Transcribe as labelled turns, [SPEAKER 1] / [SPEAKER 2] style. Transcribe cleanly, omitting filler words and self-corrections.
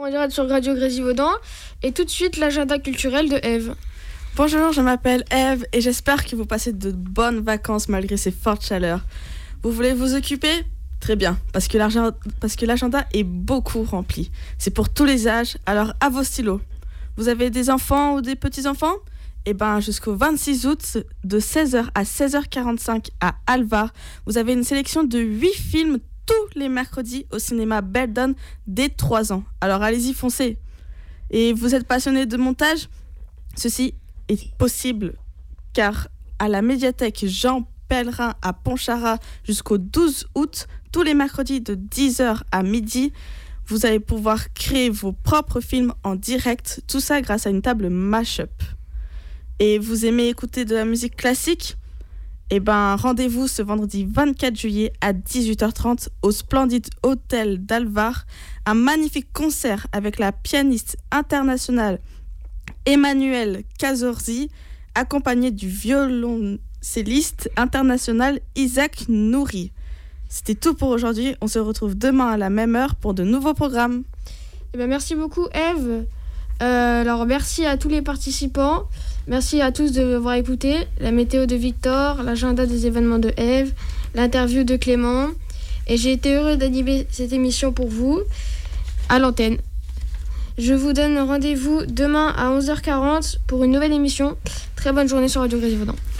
[SPEAKER 1] En direct sur Radio Grésivaudan. Et tout de suite, l'agenda culturel de Eve.
[SPEAKER 2] Bonjour, je m'appelle Eve et j'espère que vous passez de bonnes vacances malgré ces fortes chaleurs. Vous voulez vous occuper ? Très bien, parce que l'agenda est beaucoup rempli. C'est pour tous les âges, alors à vos stylos. Vous avez des enfants ou des petits-enfants ? Eh bien, jusqu'au 26 août, de 16h à 16h45 à Alvar, vous avez une sélection de 8 films tous les mercredis au cinéma Beldon dès 3 ans. Alors allez-y, foncez. Et vous êtes passionné de montage ? Ceci est possible car à la médiathèque Jean Pellerin à Pontcharrat jusqu'au 12 août, tous les mercredis de 10h à midi, vous allez pouvoir créer vos propres films en direct, tout ça grâce à une table mash-up. Et vous aimez écouter de la musique classique ? Eh ben, rendez-vous ce vendredi 24 juillet à 18h30 au Splendide Hôtel d'Alvar, un magnifique concert avec la pianiste internationale Emmanuelle Cazorzi, accompagnée du violoncelliste international Isaac Nouri. C'était tout pour aujourd'hui. On se retrouve demain à la même heure pour de nouveaux programmes.
[SPEAKER 1] Eh ben, merci beaucoup, Eve. Alors, merci à tous les participants. Merci à tous de m'avoir écouté. La météo de Victor, l'agenda des événements de Eve, l'interview de Clément. Et j'ai été heureux d'animer cette émission pour vous à l'antenne. Je vous donne rendez-vous demain à 11h40 pour une nouvelle émission. Très bonne journée sur Radio Grésivaudan.